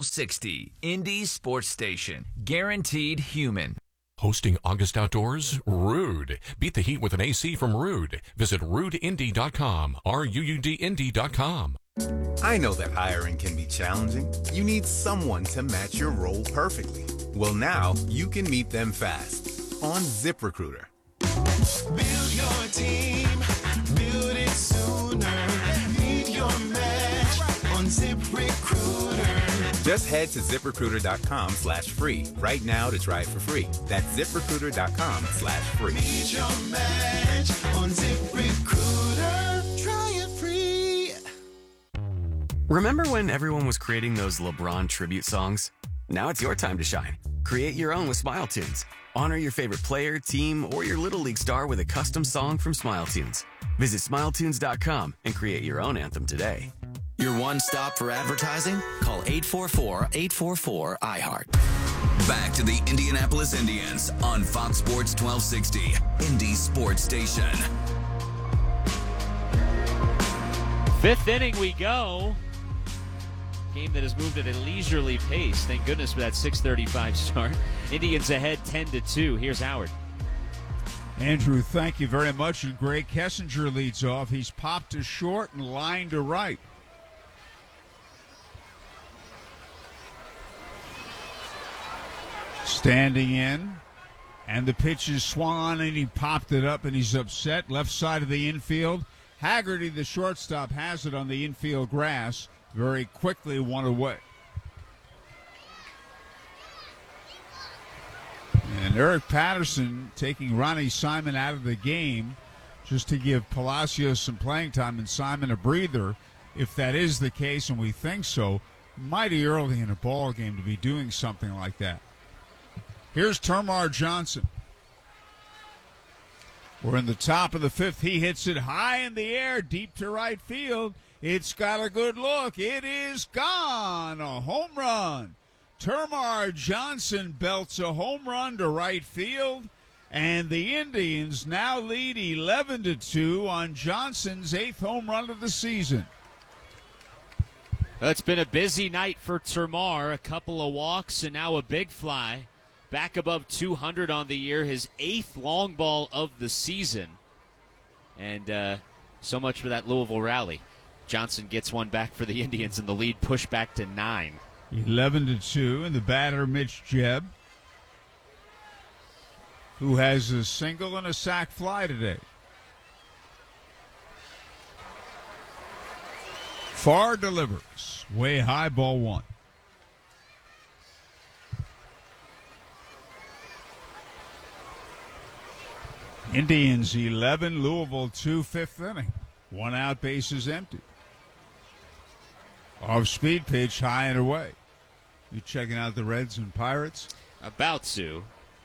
1260, Indy Sports Station. Guaranteed human. Hosting August Outdoors? Rude. Beat the heat with an AC from Rude. Visit RudeIndy.com. RUUDindy.com. I know that hiring can be challenging. You need someone to match your role perfectly. Well, now you can meet them fast on ZipRecruiter. Build your team, build it sooner. Meet your match on ZipRecruiter. Just head to ZipRecruiter.com/free right now to try it for free. That's ZipRecruiter.com/free. Meet your match on ZipRecruiter. Try it free. Remember when everyone was creating those LeBron tribute songs? Now it's your time to shine. Create your own with Smile Tunes. Honor your favorite player, team, or your Little League star with a custom song from Smile Tunes. Visit SmileTunes.com and create your own anthem today. Your one stop for advertising? Call 844-844-IHEART. Back to the Indianapolis Indians on Fox Sports 1260, Indy Sports Station. Fifth inning we go. Game that has moved at a leisurely pace. Thank goodness for that 6:35 start. Indians ahead 10-2. Here's Howard. Andrew, thank you very much. And Greg Kessinger leads off. He's popped to short and lined to right. Standing in, and the pitch is swung on, and he popped it up, and he's upset. Left side of the infield. Haggerty, the shortstop, has it on the infield grass. Very quickly, one away. And Eric Patterson taking Ronnie Simon out of the game just to give Palacios some playing time and Simon a breather. If that is the case, and we think so, mighty early in a ball game to be doing something like that. Here's Termarr Johnson. We're in the top of the fifth. He hits it high in the air, deep to right field. It's got a good look. It is gone. A home run. Termarr Johnson belts a home run to right field, and the Indians now lead 11-2 on Johnson's 8th home run of the season. Well, it's been a busy night for Termarr. A couple of walks and now a big fly. Back above 200 on the year, his 8th long ball of the season. And so much for that Louisville rally. Johnson gets one back for the Indians, and the lead pushed back to 9. 11-2, and the batter, Mitch Jebb, who has a single and a sac fly today. Far delivers. Way high, ball one. Indians 11, Louisville 2, fifth inning. One out, bases empty. Off-speed pitch, high and away. You checking out the Reds and Pirates? About to.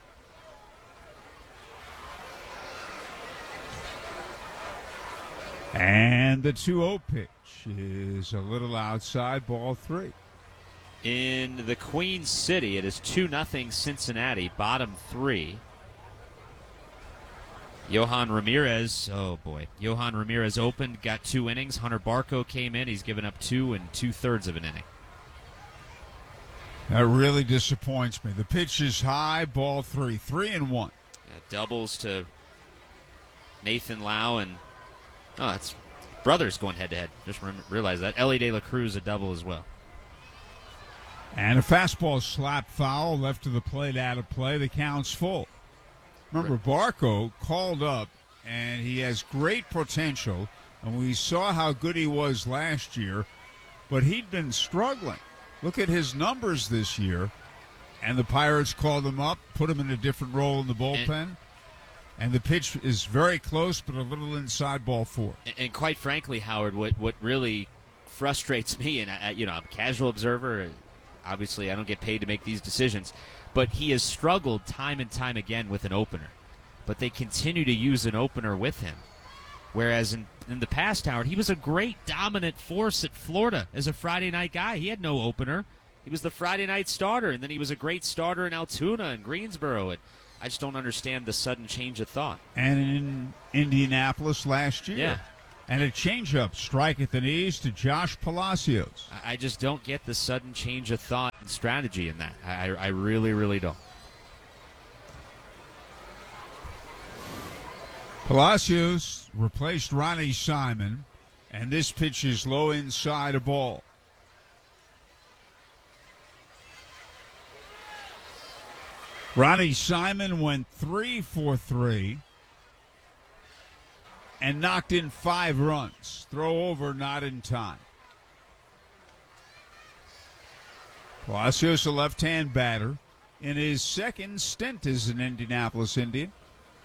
And the 2-0 pitch is a little outside, ball 3. In the Queen City, it is 2-0 Cincinnati, bottom 3. Johan Ramirez, oh boy. Johan Ramirez opened, got 2 innings. Hunter Barco came in. He's given up 2 2/3 of an inning. That really disappoints me. The pitch is high, ball 3. 3-1. Doubles to Nathan Lau and, it's brothers going head-to-head. Just realize that. Ellie De La Cruz a double as well. And a fastball slap foul, left to the plate, out of play. The count's full. Remember, Barco called up, and he has great potential, and we saw how good he was last year, but he'd been struggling. Look at his numbers this year, and the Pirates called him up, put him in a different role in the bullpen, and the pitch is very close, but a little inside, ball 4. And quite frankly, Howard, what really frustrates me, and I'm a casual observer, obviously I don't get paid to make these decisions, but he has struggled time and time again with an opener. But they continue to use an opener with him. Whereas in the past, Howard, he was a great dominant force at Florida as a Friday night guy. He had no opener. He was the Friday night starter, and then he was a great starter in Altoona and Greensboro. And I just don't understand the sudden change of thought. And in Indianapolis last year. Yeah. And a changeup, strike at the knees to Josh Palacios. I just don't get the sudden change of thought. strategy in that. I really, really don't. Palacios replaced Ronnie Simon, and this pitch is low inside a ball. Ronnie Simon went 3 for 3 and knocked in 5 runs. Throw over, not in time. Palacios, a left-hand batter, in his second stint as an Indianapolis Indian.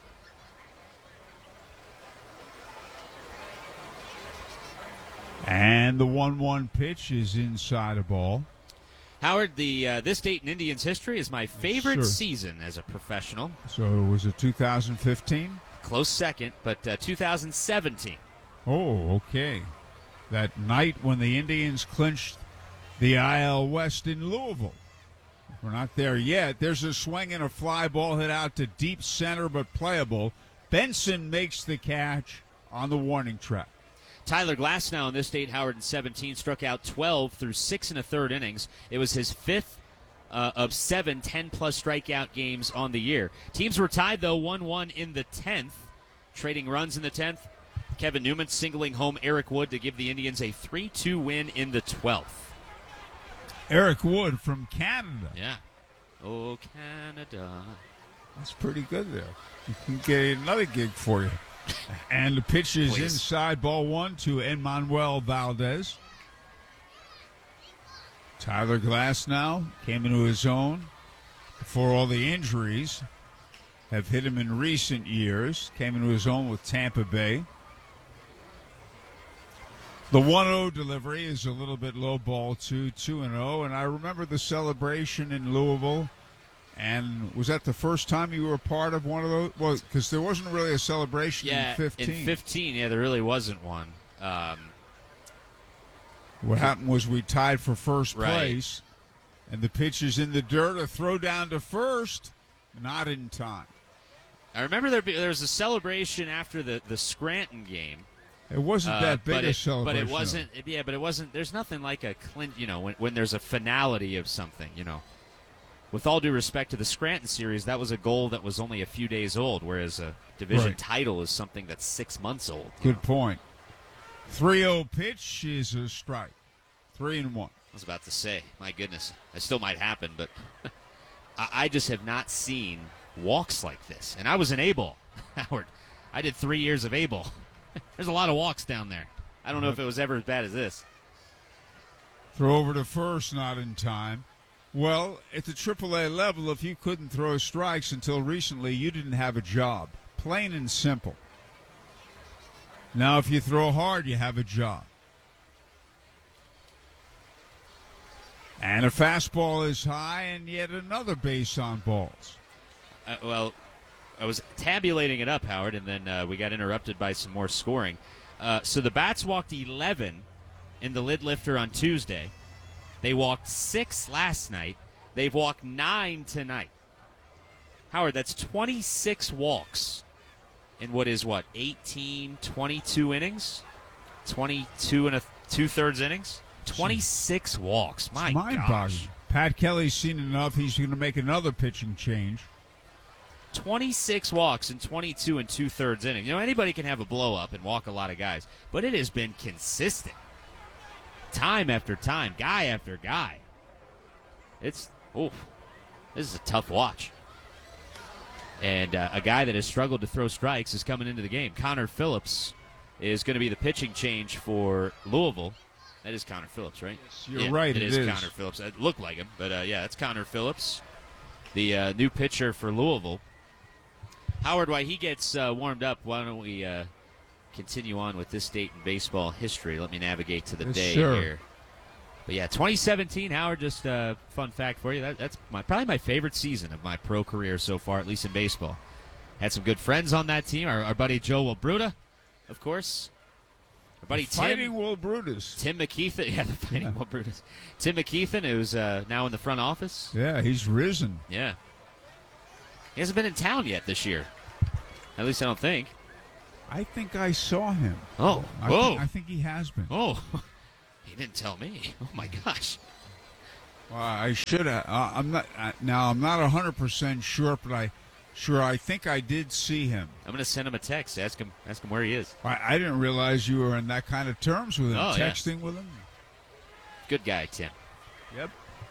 And the 1-1 pitch is inside a ball. Howard, this date in Indians history is my favorite season as a professional. So was it 2015? Close second, but 2017. Oh, okay. That night when the Indians clinched the IL West in Louisville. We're not there yet. There's a swing and a fly ball hit out to deep center, but playable. Benson makes the catch on the warning track. Tyler Glasnow on this date, Howard, in 17, struck out 12 through 6 1/3 innings. It was his 5th of 7 10-plus strikeout games on the year. Teams were tied, though, 1-1 in the 10th, trading runs in the 10th. Kevin Newman singling home Eric Wood to give the Indians a 3-2 win in the 12th. Eric Wood from Canada. Yeah. Oh, Canada. That's pretty good there. You can get another gig for you. And the pitch is inside, ball 1 to Emmanuel Valdez. Tyler Glasnow came into his own before all the injuries have hit him in recent years. Came into his own with Tampa Bay. The 1-0 delivery is a little bit low, ball 2-0. And I remember the celebration in Louisville. And was that the first time you were a part of one of those? Well, because there wasn't really a celebration in 15. In 15, there really wasn't one. What happened was we tied for first place, and the pitch is in the dirt, a throw down to first, not in time. I remember there was a celebration after the Scranton game. It wasn't that big a celebration. But it wasn't. But it wasn't. There's nothing like a Clint. When there's a finality of something. With all due respect to the Scranton series, that was a goal that was only a few days old, whereas a division title is something that's 6 months old. Good point. 3-0 pitch is a strike. 3-1. I was about to say, my goodness, it still might happen, but I just have not seen walks like this. And I was an A-ball, Howard. I did 3 years of A-ball. There's a lot of walks down there. I don't know if it was ever as bad as this. Throw over to first, not in time. Well, at the AAA level, if you couldn't throw strikes until recently, you didn't have a job. Plain and simple. Now, if you throw hard, you have a job. And a fastball is high, and yet another base on balls. Well, I was tabulating it up, Howard, and then we got interrupted by some more scoring. So the Bats walked 11 in the lid lifter on Tuesday. They walked 6 last night. They've walked 9 tonight. Howard, that's 26 walks in 18, 22 innings? 22 and 2/3 innings? 26 walks. My gosh. Pat Kelly's seen enough. He's going to make another pitching change. 26 walks in 22 and 2/3 innings. Anybody can have a blow-up and walk a lot of guys, but it has been consistent. Time after time, guy after guy. This is a tough watch. And a guy that has struggled to throw strikes is coming into the game. Connor Phillips is going to be the pitching change for Louisville. That is Connor Phillips, right? Yes, you're right. It is Connor Phillips. It looked like him, but that's Connor Phillips, the new pitcher for Louisville. Howard, while he gets warmed up, why don't we continue on with this date in baseball history? Let me navigate to the day here. But 2017, Howard, just a fun fact for you. That's probably my favorite season of my pro career so far, at least in baseball. Had some good friends on that team. Our buddy Joe Wilbruta, of course. Our buddy Fighting Will Brutus. Tim McKeithen. Yeah, the Fighting Will Brutus. Tim McKeithen, who's now in the front office. Yeah, he's risen. Yeah. He hasn't been in town yet this year. At least I don't think. I think I saw him. Oh, I think he has been. Oh, he didn't tell me. Oh, my gosh. Well, I should have. I'm not now. I'm not 100% sure, but I think I did see him. I'm going to send him a text. Ask him where he is. I didn't realize you were in that kind of terms with him. Oh, texting with him. Good guy, Tim. Yep.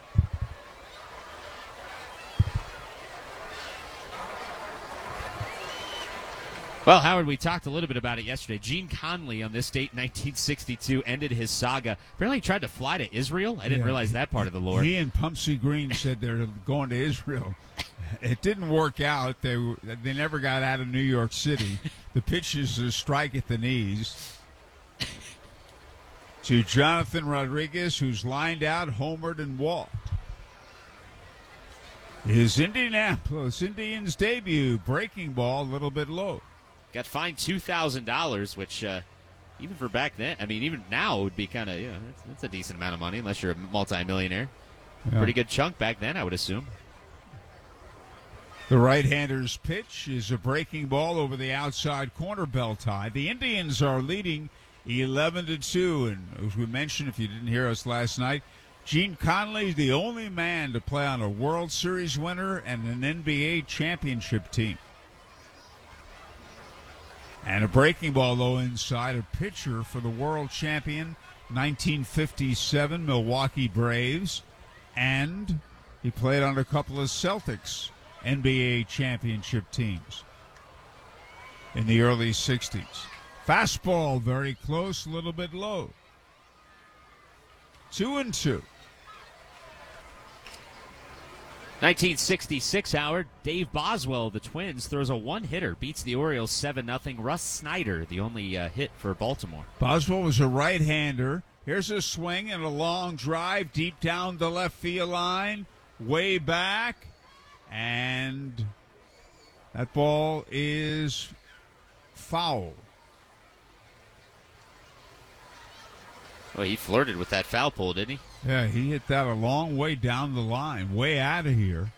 Well, Howard, we talked a little bit about it yesterday. Gene Conley on this date, 1962, ended his saga. Apparently he tried to fly to Israel. I didn't realize that part of the lore. He and Pumpsy Green said they're going to Israel. It didn't work out. They never got out of New York City. The pitch is a strike at the knees to Jonathan Rodriguez, who's lined out, homered, and walked. His Indianapolis Indians debut, breaking ball, a little bit low. Got fined $2,000, which even for back then, I mean, even now it would be kind of, that's a decent amount of money unless you're a multimillionaire. Yeah. Pretty good chunk back then, I would assume. The right-hander's pitch is a breaking ball over the outside corner, bell tie. The Indians are leading 11-2, and as we mentioned, if you didn't hear us last night, Gene Conley is the only man to play on a World Series winner and an NBA championship team. And a breaking ball low inside, a pitcher for the world champion 1957 Milwaukee Braves, and he played on a couple of Celtics NBA championship teams in the early 60s. Fastball very close, a little bit low. 2-2. 1966, Howard. Dave Boswell of the Twins throws a one-hitter, beats the Orioles 7-0. Russ Snyder, the only hit for Baltimore. Boswell was a right-hander. Here's a swing and a long drive deep down the left field line, way back, and that ball is foul. Well, he flirted with that foul pole, didn't he? Yeah, he hit that a long way down the line, way out of here.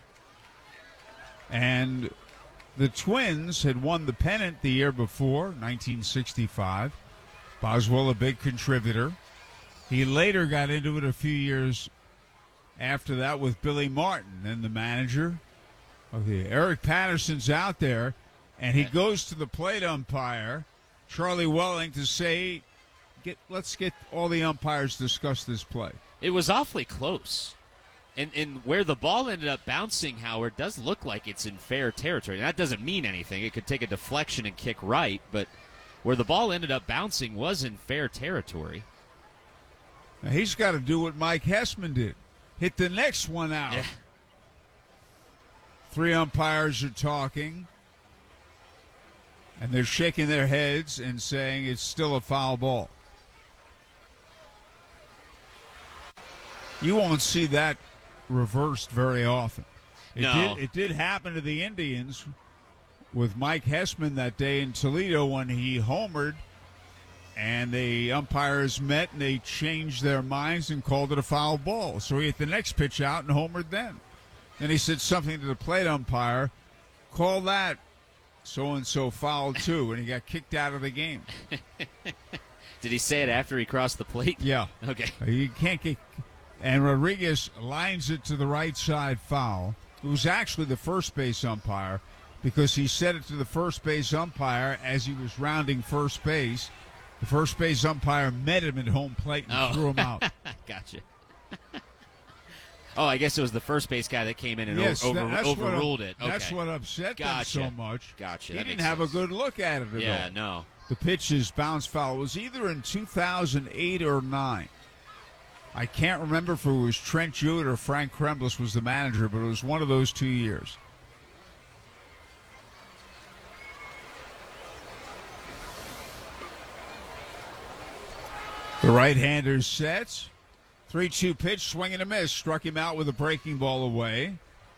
And the Twins had won the pennant the year before, 1965. Boswell, a big contributor. He later got into it a few years after that with Billy Martin, then the manager. Okay, Eric Patterson's out there, and he goes to the plate umpire, Charlie Welling, to say, let's get all the umpires discuss this play. It was awfully close. And where the ball ended up bouncing, Howard, does look like it's in fair territory. That doesn't mean anything. It could take a deflection and kick right, but where the ball ended up bouncing was in fair territory. Now he's got to do what Mike Hessman did. Hit the next one out. Yeah. Three umpires are talking, and they're shaking their heads and saying it's still a foul ball. You won't see that reversed very often. It did happen to the Indians with Mike Hessman that day in Toledo when he homered, and the umpires met and they changed their minds and called it a foul ball. So he hit the next pitch out and homered then. Then he said something to the plate umpire, call that so-and-so foul too, and he got kicked out of the game. Did he say it after he crossed the plate? Yeah. Okay. You can't get... And Rodriguez lines it to the right side foul. It was actually the first base umpire because he said it to the first base umpire as he was rounding first base. The first base umpire met him at home plate and threw him out. Gotcha. I guess it was the first base guy that came in and overruled it. Okay. That's what upset them so much. Gotcha. He didn't have a good look at it at all. Yeah, no. The pitch's bounce foul was either in 2008 or 9. I can't remember if it was Trent Jewett or Frank Kremlis was the manager, but it was one of those 2 years. The right-hander sets. 3-2 pitch, swing and a miss. Struck him out with a breaking ball away.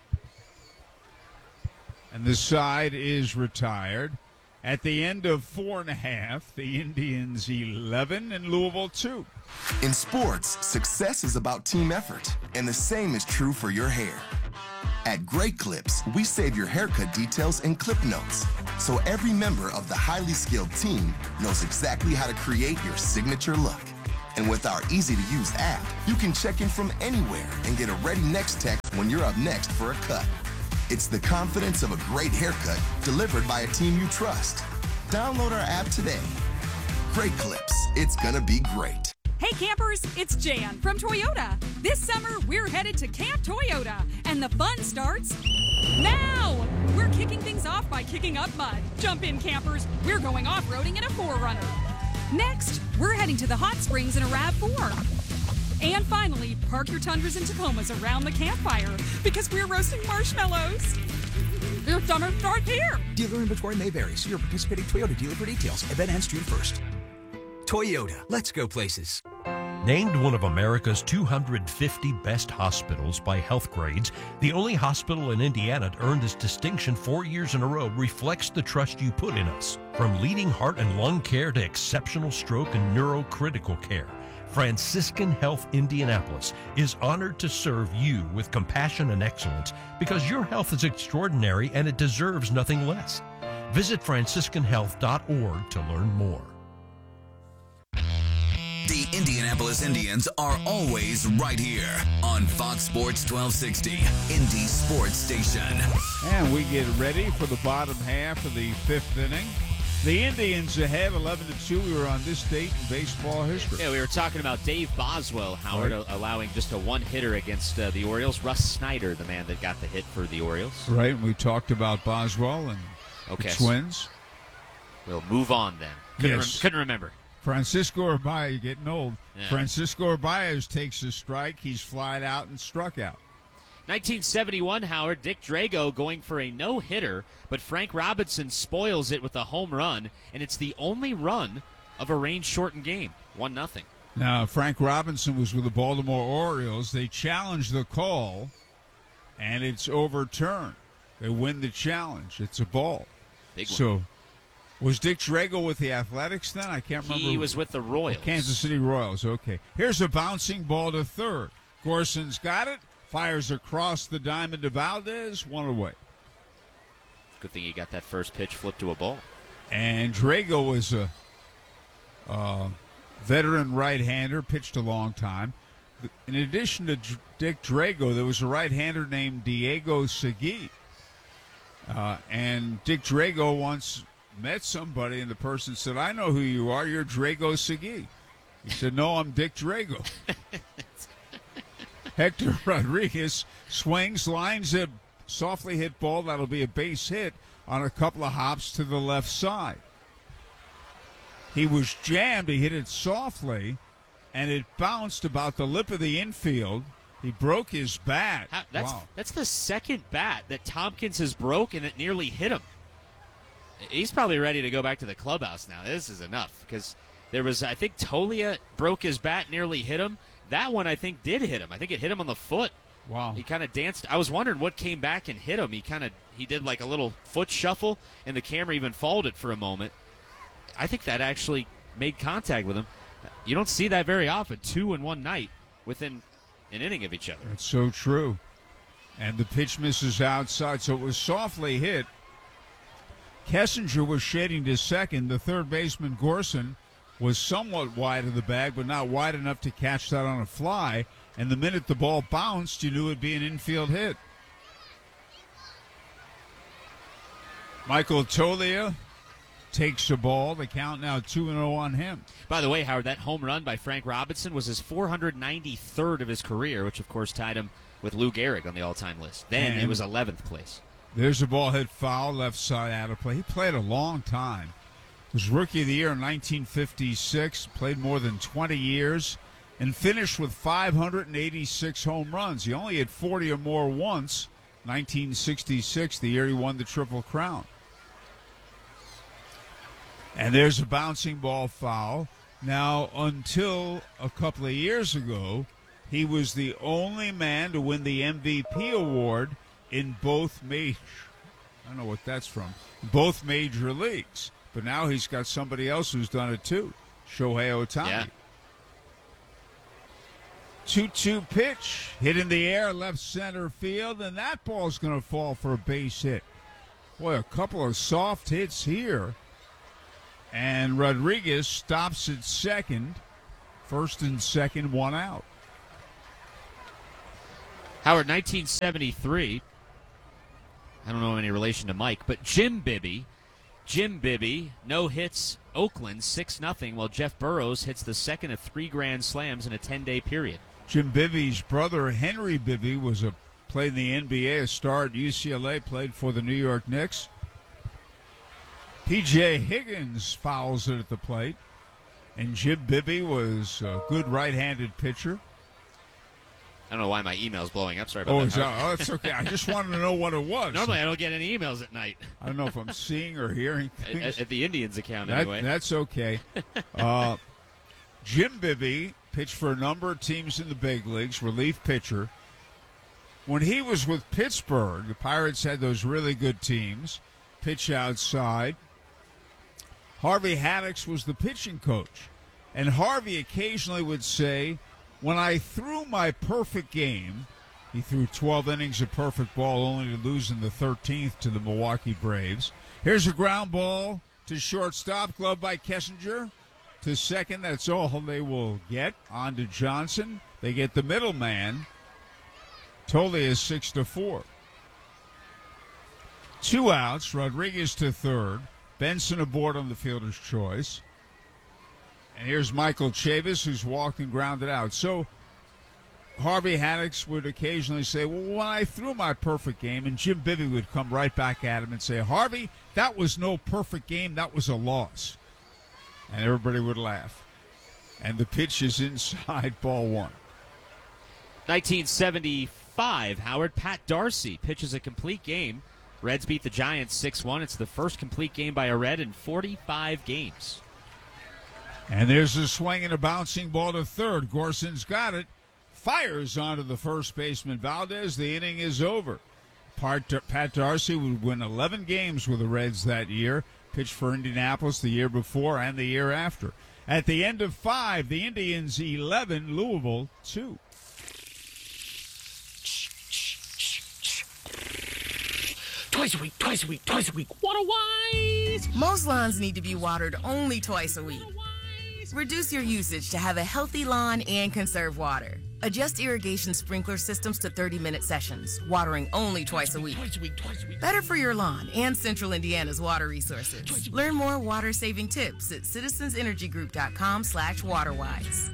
And the side is retired. At the end of 4.5, the Indians 11 and Louisville 2. In sports, success is about team effort, and the same is true for your hair. At Great Clips, we save your haircut details in clip notes, so every member of the highly skilled team knows exactly how to create your signature look. And with our easy-to-use app, you can check in from anywhere and get a ready next text when you're up next for a cut. It's the confidence of a great haircut delivered by a team you trust. Download our app today. Great Clips. It's gonna be great. Hey campers, it's Jan from Toyota. This summer, we're headed to Camp Toyota, and the fun starts now! We're kicking things off by kicking up mud. Jump in, campers. We're going off-roading in a 4Runner. Next, we're heading to the hot springs in a RAV4. And finally, park your Tundras and Tacomas around the campfire because we're roasting marshmallows. Your summer starts here. Dealer inventory may vary. See your participating Toyota dealer for details. Event ends June 1st. Toyota, let's go places. Named one of America's 250 best hospitals by Healthgrades, the only hospital in Indiana to earn this distinction 4 years in a row reflects the trust you put in us. From leading heart and lung care to exceptional stroke and neurocritical care, Franciscan Health Indianapolis is honored to serve you with compassion and excellence because your health is extraordinary and it deserves nothing less. Visit franciscanhealth.org to learn more. The Indianapolis Indians are always right here on Fox Sports 1260, Indy Sports Station. And we get ready for the bottom half of the fifth inning. The Indians ahead 11-2. We were on this date in baseball history. Yeah, we were talking about Dave Boswell, Howard, allowing just a one-hitter against the Orioles. Russ Snyder, the man that got the hit for the Orioles. Right, and we talked about Boswell and the Twins. We'll move on then. Couldn't remember. Francisco Urbaya, you're getting old. Yeah. Francisco Urbaya takes a strike. He's flied out and struck out. 1971, Howard, Dick Drago going for a no-hitter, but Frank Robinson spoils it with a home run, and it's the only run of a rain-shortened game, 1-0. Now, Frank Robinson was with the Baltimore Orioles. They challenged the call, and it's overturned. They win the challenge. It's a ball. Big one. So, was Dick Drago with the Athletics then? I can't remember. He was with the Royals. Kansas City Royals, okay. Here's a bouncing ball to third. Gorson's got it. Fires across the diamond to Valdez. One away. Good thing he got that first pitch flipped to a ball. And Drago was a veteran right-hander, pitched a long time. In addition to Dick Drago, there was a right-hander named Diego Segui. And Dick Drago once met somebody, and the person said, "I know who you are. You're Drago Segui." He said, "No, I'm Dick Drago." Hector Rodriguez swings, lines a softly hit ball. That'll be a base hit on a couple of hops to the left side. He was jammed. He hit it softly, and it bounced about the lip of the infield. He broke his bat. That's the second bat that Tompkins has broke, and it nearly hit him. He's probably ready to go back to the clubhouse now. This is enough, because there was, I think, Tolia broke his bat, nearly hit him. That one, I think, did hit him. I think it hit him on the foot. Wow. He kind of danced. I was wondering what came back and hit him. He did like a little foot shuffle, and the camera even followed it for a moment. I think that actually made contact with him. You don't see that very often, 2 in one night within an inning of each other. That's so true. And the pitch misses outside, so it was softly hit. Kessinger was shading to second. The third baseman, Gorson, was somewhat wide of the bag, but not wide enough to catch that on a fly. And the minute the ball bounced, you knew it would be an infield hit. Michael Tolia takes the ball. The count now 2-0 on him. By the way, Howard, that home run by Frank Robinson was his 493rd of his career, which, of course, tied him with Lou Gehrig on the all-time list. Then it was 11th place. There's a ball hit foul, left side out of play. He played a long time. Was Rookie of the Year in 1956, played more than 20 years, and finished with 586 home runs. He only hit 40 or more once, 1966, the year he won the Triple Crown. And there's a bouncing ball foul. Now, until a couple of years ago, he was the only man to win the MVP award in both I don't know what that's from, both major leagues. But now he's got somebody else who's done it too, Shohei Ohtani. Yeah. 2-2 pitch, hit in the air, left center field, and that ball's going to fall for a base hit. Boy, a couple of soft hits here. And Rodriguez stops at second. First and second, one out. Howard, 1973. I don't know any relation to Mike, but Jim Bibby, no hits, Oakland 6-0, while Jeff Burroughs hits the second of 3 grand slams in a 10-day period. Jim Bibby's brother, Henry Bibby, played in the NBA, a star at UCLA, played for the New York Knicks. P.J. Higgins fouls it at the plate, and Jim Bibby was a good right-handed pitcher. I don't know why my email's blowing up. Sorry about that. Oh, it's okay. I just wanted to know what it was. Normally, I don't get any emails at night. I don't know if I'm seeing or hearing things. At the Indians account, anyway. That's okay. Jim Bibby pitched for a number of teams in the big leagues, relief pitcher. When he was with Pittsburgh, the Pirates had those really good teams, pitch outside. Harvey Haddix was the pitching coach. And Harvey occasionally would say, when I threw my perfect game, he threw 12 innings of perfect ball only to lose in the 13th to the Milwaukee Braves. Here's a ground ball to shortstop, glove by Kessinger. To second, that's all they will get. On to Johnson. They get the middleman. Tolle is 6-4. 2 outs. Rodriguez to third. Benson aboard on the fielder's choice. And here's Michael Chavis, who's walked and grounded out. So Harvey Haddix would occasionally say, well, when I threw my perfect game, and Jim Bibby would come right back at him and say, Harvey, that was no perfect game, that was a loss. And everybody would laugh. And the pitch is inside, ball 1. 1975, Howard, Pat Darcy pitches a complete game. Reds beat the Giants 6-1. It's the first complete game by a Red in 45 games. And there's a swing and a bouncing ball to third. Gorson's got it. Fires onto the first baseman, Valdez. The inning is over. Pat Darcy would win 11 games with the Reds that year. Pitched for Indianapolis the year before and the year after. At the end of 5, the Indians 11, Louisville 2. Twice a week. Water wise! Most lawns need to be watered only twice a week. Reduce your usage to have a healthy lawn and conserve water. Adjust irrigation sprinkler systems to 30-minute sessions, watering only twice a week. Better for your lawn and Central Indiana's water resources. Learn more water-saving tips at citizensenergygroup.com/waterwise.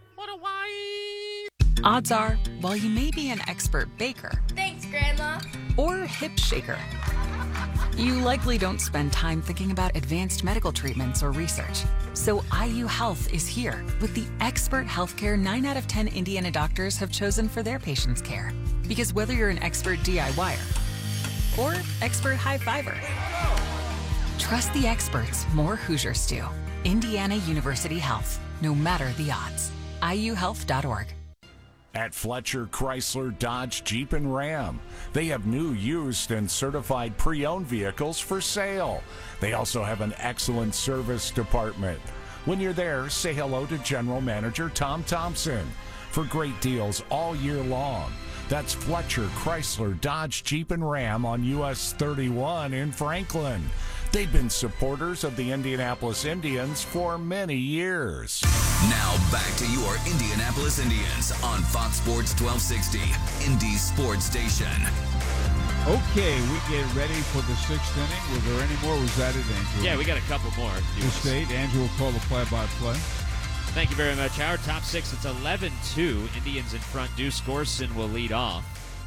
Odds are, while you may be an expert baker, Thanks, Grandma. or hip shaker, you likely don't spend time thinking about advanced medical treatments or research. So IU Health is here with the expert healthcare 9 out of 10 Indiana doctors have chosen for their patients' care. Because whether you're an expert DIYer or expert high fiber, trust the experts more Hoosiers do. Indiana University Health, no matter the odds. IUhealth.org. At Fletcher Chrysler Dodge Jeep and Ram, they have new, used, and certified pre-owned vehicles for sale. They also have an excellent service department. When you're there, say hello to General Manager Tom Thompson for great deals all year long. That's Fletcher Chrysler Dodge Jeep and Ram on US 31 in Franklin. They've been supporters of the Indianapolis Indians for many years. Now back to your Indianapolis Indians on Fox Sports 1260, Indy Sports Station. Okay, we get ready for the 6th inning. Were there any more? Was that it, Andrew? Yeah, we got a couple more. The state. Andrew will call the play-by-play. Thank you very much, Howard. Top 6, it's 11-2. Indians in front. Deuce Gorson will lead off.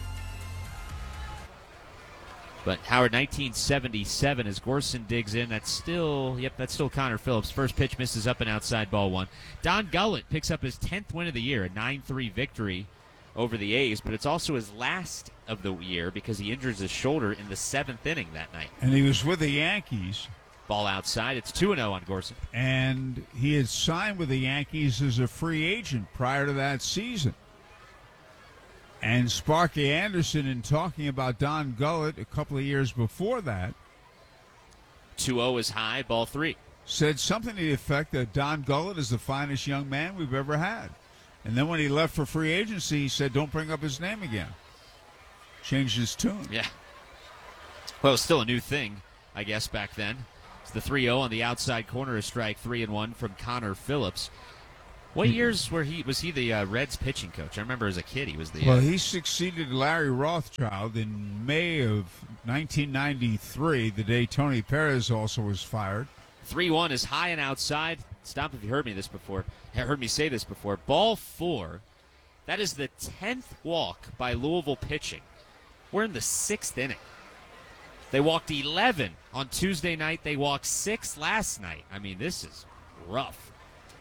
But Howard, 1977, as Gorson digs in, that's still Connor Phillips. First pitch misses up and outside, ball 1. Don Gullett picks up his 10th win of the year, a 9-3 victory over the A's, but it's also his last of the year because he injures his shoulder in the 7th inning that night. And he was with the Yankees. Ball outside. It's 2-0 on Gorson. And he had signed with the Yankees as a free agent prior to that season. And Sparky Anderson, in talking about Don Gullett a couple of years before that, 2-0 is high, ball 3. Said something to the effect that Don Gullett is the finest young man we've ever had. And then when he left for free agency, he said, don't bring up his name again. Changed his tune. Yeah. Well, it was still a new thing, I guess, back then. It's the 3-0 on the outside corner, a strike, 3-1 from Connor Phillips. What years was he the Reds pitching coach? I remember as a kid he was the. Well, he succeeded Larry Rothschild in May of 1993, the day Tony Perez also was fired. 3-1 is high and outside. Stop if you heard me say this before. Ball 4. That is the 10th walk by Louisville pitching. We're in the 6th inning. They walked 11 on Tuesday night. They walked 6 last night. I mean, this is rough.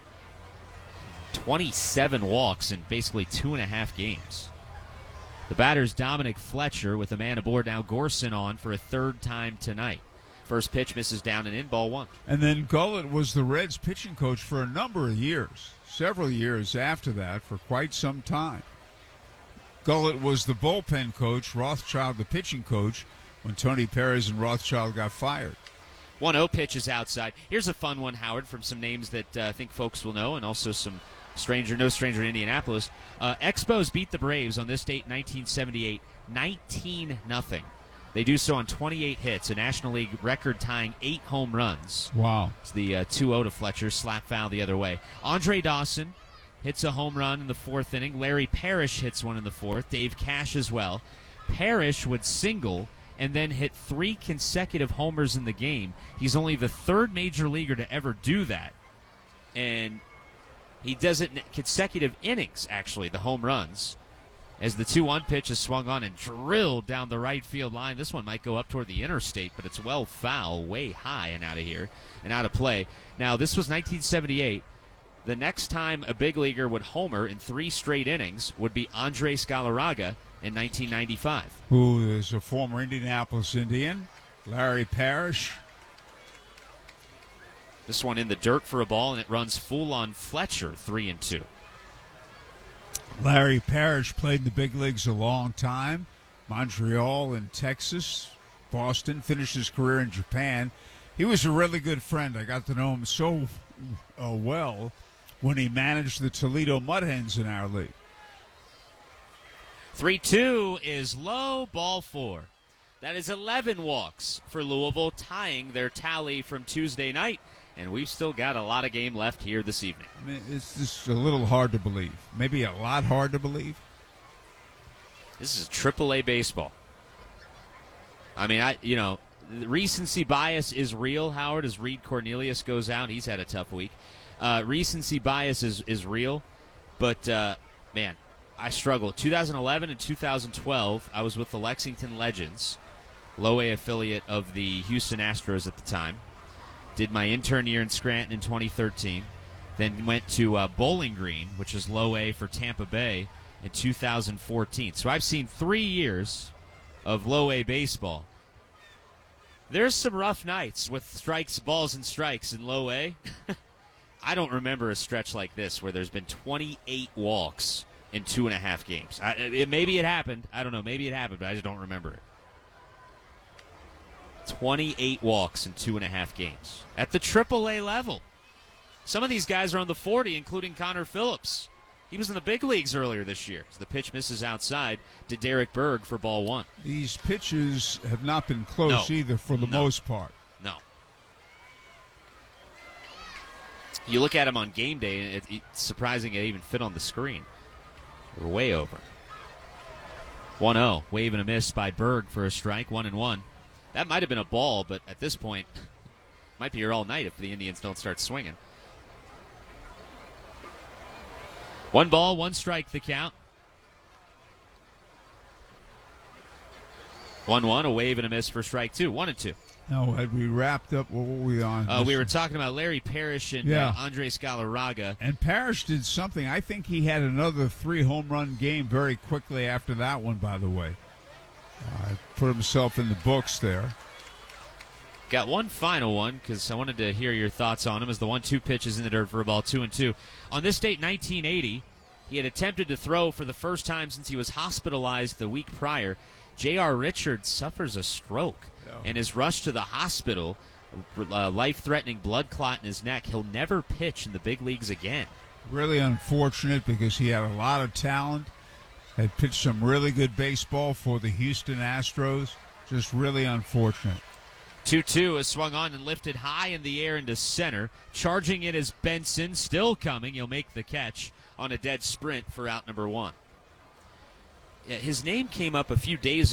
27 walks in basically 2.5 games. The batter's Dominic Fletcher with a man aboard now. Gorson on for a 3rd time tonight. First pitch misses down and in, ball 1. And then Gullett was the Reds pitching coach for a number of years, several years after that, for quite some time. Gullett was the bullpen coach, Rothschild the pitching coach, when Tony Perez and Rothschild got fired. 1-0 pitch is outside. Here's a fun one, Howard, from some names that I think folks will know, and also some no stranger in Indianapolis. Expos beat the Braves on this date, 1978, 19-0. They do so on 28 hits, a National League record-tying 8 home runs. Wow. It's the 2-0 to Fletcher, slap foul the other way. Andre Dawson hits a home run in the 4th inning. Larry Parrish hits one in the 4th. Dave Cash as well. Parrish would single and then hit 3 consecutive homers in the game. He's only the 3rd major leaguer to ever do that. And he does it in consecutive innings, actually, the home runs. As the 2-1 pitch is swung on and drilled down the right field line. This one might go up toward the interstate, but it's well foul, way high and out of here and out of play. Now, this was 1978. The next time a big leaguer would homer in 3 straight innings would be Andres Galarraga in 1995. Who is a former Indianapolis Indian. Larry Parrish. This one in the dirt for a ball, and it runs full on Fletcher, 3-2. Larry Parrish played in the big leagues a long time. Montreal and Texas, Boston, finished his career in Japan. He was a really good friend. I got to know him so well when he managed the Toledo Mud Hens in our league. 3-2 is low, ball 4. That is 11 walks for Louisville, tying their tally from Tuesday night. And we've still got a lot of game left here this evening. I mean, it's just a little hard to believe. Maybe a lot hard to believe. This is AAA baseball. I mean, the recency bias is real, Howard, as Reed Cornelius goes out. He's had a tough week. Recency bias is real. But, man, I struggle. 2011 and 2012, I was with the Lexington Legends, low-A affiliate of the Houston Astros at the time. Did my intern year in Scranton in 2013. Then went to Bowling Green, which is low-A for Tampa Bay, in 2014. So I've seen 3 years of low-A baseball. There's some rough nights with strikes, balls, and strikes in low-A. I don't remember a stretch like this where there's been 28 walks in 2.5 games. Maybe it happened. I don't know. Maybe it happened, but I just don't remember it. 28 walks in 2.5 games at the AAA level. Some of these guys are on the 40, including Connor Phillips. He was in the big leagues earlier this year. So the pitch misses outside to Derek Berg for ball 1. These pitches have not been close either for the most part. No. You look at them on game day, and it's surprising it even fit on the screen. We're way over. 1-0, wave and a miss by Berg for a strike, 1-1. That might have been a ball, but at this point, might be here all night if the Indians don't start swinging. 1 ball, 1 strike, the count. 1-1, a wave and a miss for strike 2, 1-2. No, had we wrapped up, what were we on? We were talking about Larry Parrish and Andres Galarraga. And Parrish did something. I think he had another 3 home run game very quickly after that one, by the way. Put himself in the books there. Got one final one because I wanted to hear your thoughts on him as the 1-2 pitch is in the dirt for a ball 2-2. On this date, 1980, he had attempted to throw for the first time since he was hospitalized the week prior. J.R. Richards suffers a stroke and is rushed to the hospital, life-threatening blood clot in his neck. He'll never pitch in the big leagues again. Really unfortunate because he had a lot of talent. Had pitched some really good baseball for the Houston Astros. Just really unfortunate. 2-2 is swung on and lifted high in the air into center. Charging it is Benson, still coming. He'll make the catch on a dead sprint for out number 1. Yeah, his name came up a few days